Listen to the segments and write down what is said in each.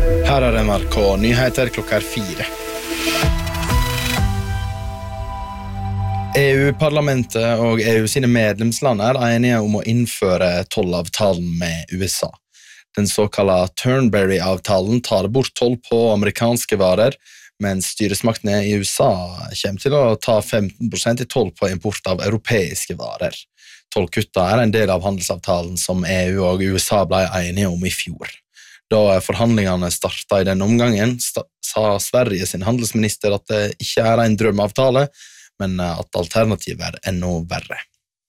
Her NRK Nyheter klokka 4. EU-parlamentet og EU sine medlemsland enige om å innføre tollavtalen med USA. Den såkalte Turnberry-avtalen tar bort toll på amerikanske varer, mens styresmaktene i USA kommer til å ta 15% i toll på import av europeiske varer. Tollkutta en del av handelsavtalen som EU og USA ble enige om i fjor. Da forhandlingene startet i den omgangen, sa Sverige sin handelsminister at det ikke en drømmeavtale, men at alternativet enda verre.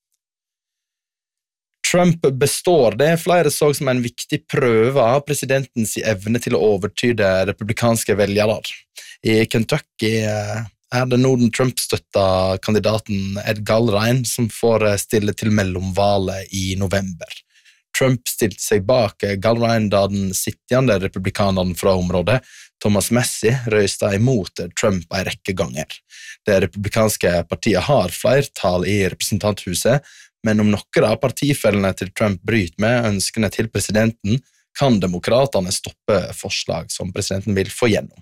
Trump består det flere så som en viktig prøve av presidentens evne til å overtyde republikanske velgere. I Kentucky det nå den Trump-støtta kandidaten Ed Gallrein som får stille til mellomvalet i november. Trump stilte seg bak Gallrein da den sittende republikaneren fra området, Thomas Massie, røyste imot Trump en rekke ganger. Det republikanske partiet har flertall i representanthuset, men om noen av partifellene til Trump bryter med ønskene til presidenten, kan demokratene stoppe forslag som presidenten vil få gjennom.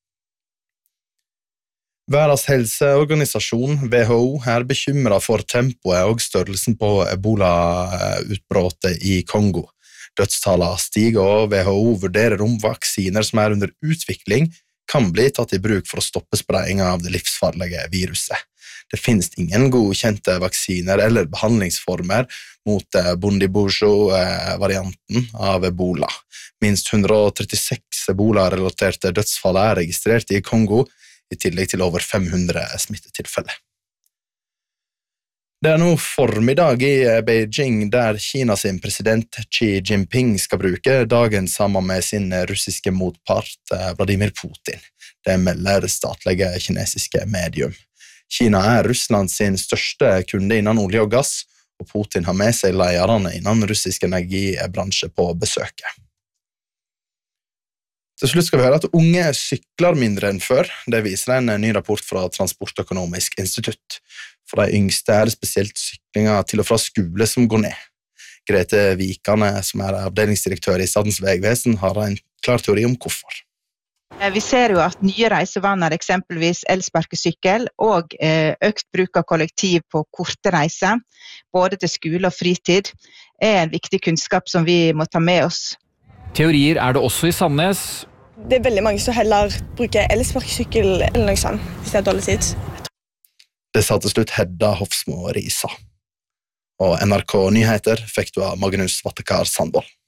Verdens helseorganisasjon, WHO, bekymret for tempoet og størrelsen på Ebola-utbrottet i Kongo. Dødstallene stiger, og WHO vurderer om vaksiner som under utvikling kan bli tatt i bruk for å stoppe spredningen av det livsfarlige viruset. Det finnes ingen godkjente vaksiner eller behandlingsformer mot Bundibugyo-varianten av Ebola. Minst 136 Ebola-relaterte dødsfall registrert i Kongo, i tillegg til over 500 smittetilfeller. Det nå formiddag i Beijing, der Kina sin president Xi Jinping skal bruke dagen sammen med sin russiske motpart Vladimir Putin. Det melder statlige kinesiske medium. Kina Russland sin største kunde innen olje og gass, og Putin har med seg lederne innen russisk energibransje på besøket. Til slutt skal vi høre at unge sykler mindre enn før. Det viser en ny rapport fra Transportøkonomisk institutt. For de yngste det spesielt syklinger til og fra skole som går ned. Grete Vikane, som avdelingsdirektør i Statens Vegvesen, har en klar teori om hvorfor. Vi ser jo at nye reisevaner, eksempelvis elsparkesykkel og økt bruk av kollektiv på korte reiser, både til skole og fritid, en viktig kunnskap som vi må ta med oss. Teorier det også i Sandnes. Det veldig mange som heller bruker elsparkesykkel eller noe sånt, hvis det dårlig tid. Det sa til slutt Hedda Hofsmo Risa. Og NRK Nyheter fikk du av Magnus Vattekar Sandvold.